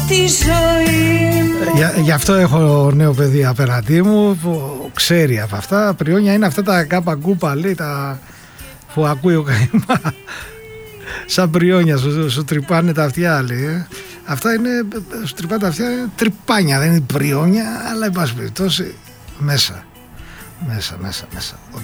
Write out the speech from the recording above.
τη ζωή. Γι' αυτό έχω νέο παιδί απέναντί μου που ξέρει από αυτά. Πριόνια είναι αυτά τα κάπα-γκούπα, λέει, τα που ακούει ο καημά. Σαν πριόνια, σου τρυπάνε τα αυτιά, λέει. Αυτά είναι, σου τρυπάνε τα αυτιά, είναι τρυπάνια, δεν είναι πριόνια, αλλά εν πάση περιπτώσει μέσα.